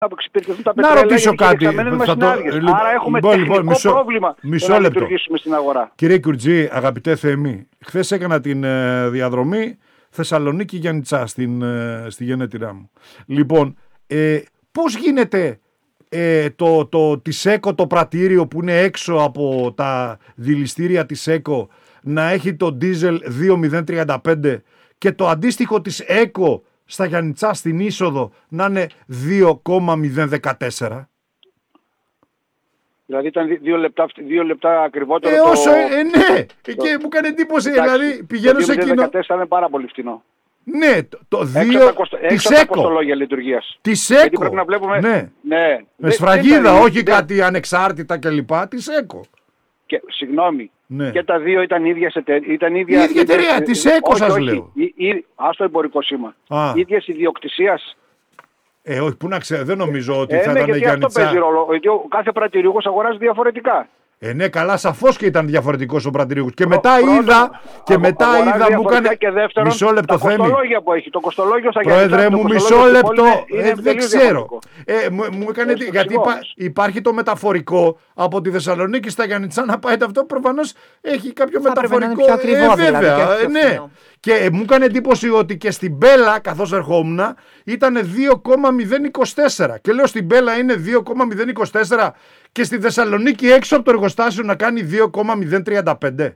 που εξυπηρετηθούν τα πετρέλαια. Να ρωτήσω κάτι. Άρα έχουμε τεχνικό πρόβλημα να λειτουργήσουμε στην αγορά. Κύριε Κουρτζή, αγαπητέ Θεεμή, χθες έκανα την διαδρομή Θεσσαλονίκη Γιαννιτσά στη γενέτειρά μου. Λοιπόν, πώς γίνεται της ΕΚΟ το πρατήριο που είναι έξω από τα δηληστήρια της ΕΚΟ να έχει το ντίζελ 2,035 και το αντίστοιχο της ΕΚΟ στα Γιαννιτσά στην είσοδο να είναι 2,014. Δηλαδή ήταν 2 λεπτά ακριβότερο. Ναι, και μου έκανε εντύπωση. Δηλαδή πηγαίνω σε εκείνο. Το 2,014 είναι πάρα πολύ φτηνό. Ναι, το 2 της ΕΚΟ. Κοστολόγια λειτουργίας. Της ΕΚΟ. Πρέπει να βλέπουμε. Ναι. Με σφραγίδα, όχι κάτι ανεξάρτητα κλπ. Της ΕΚΟ. Συγγνώμη. Ναι. Και τα δύο ήταν ίδια εταιρεία. Της ΕΚΟ σας λέω. Ας το εμπορικό σήμα. Ίδιας ιδιοκτησίας. Όχι, πού να ξέρω, δεν νομίζω ότι θα ήταν γιατί Γιαννιτσά. Αυτό παίζει ρόλο. Γιατί ο κάθε πρατηριούχος αγοράζει διαφορετικά. Ναι, καλά, σαφώς και ήταν διαφορετικός ο πρατηριούχος. Και μετά είδα, μου έκανε. Μισό λεπτό, Θέμη. Το κοστολόγιο που έχει. Το κοστολόγιο στα Γιαννιτσά. Πρόεδρε μου, μισό λεπτό. Δεν ξέρω. Μου έκανε. Γιατί υπάρχει το μεταφορικό από τη Θεσσαλονίκη στα Γιαννιτσά να πάει αυτό. Προφανώς έχει κάποιο μεταφορικό. Βέβαια. Ναι. Και μου έκανε εντύπωση ότι και στην Μπέλα, καθώς ερχόμουν, ήταν 2,024. Και λέω στην Μπέλα είναι 2,024 και στη Θεσσαλονίκη έξω από το εργοστάσιο να κάνει 2,035.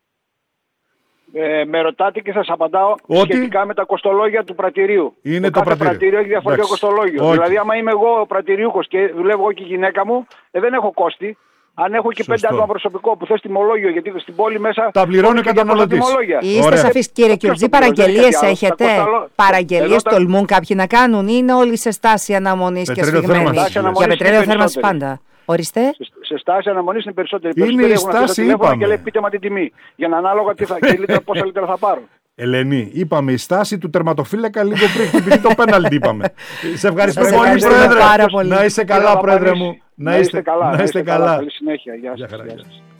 Με ρωτάτε και σας απαντάω σχετικά με τα κοστολόγια του πρατηρίου. Είναι το κάθε πρατήριο έχει διαφορετικό κοστολόγιο. Δηλαδή άμα είμαι εγώ πρατηριούχος και δουλεύω εγώ και η γυναίκα μου, δεν έχω κόστη. Αν έχω και 5 άτομα προσωπικό που θες τιμολόγιο, γιατί στην πόλη μέσα. Τα πληρώνει ο καταναλωτής. Είστε σαφείς, κύριε Κιουρτζή, παραγγελίες έχετε? Παραγγελίες τολμούν κάποιοι να κάνουν ή είναι όλοι σε στάση αναμονής και σφιγμένοι? Για πετρέλαιο θέρμανσης πάντα. Ορίστε. Σε στάση αναμονής είναι περισσότεροι. Είναι η στάση, είπαμε. Και λέει πείτε μα την τιμή. Για να ανάλογα πόσα λίτρα θα πάρω. Ελένη, είπαμε η στάση του τερματοφύλακα λίγο πριν χτυπηθεί το πέναλτι, είπαμε. Σε ευχαριστώ πολύ, Πρόεδρε. Να είσαι καλά, Πρόεδρε μου. Να είστε καλά. Καλή συνέχεια. Γεια σας.